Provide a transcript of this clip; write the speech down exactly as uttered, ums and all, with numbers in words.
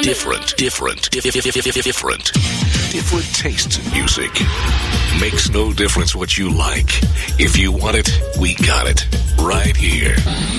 Different, different, dif- dif- dif- dif- different. Different tastes in music. Makes no difference what you like. If you want it, we got it. Right here.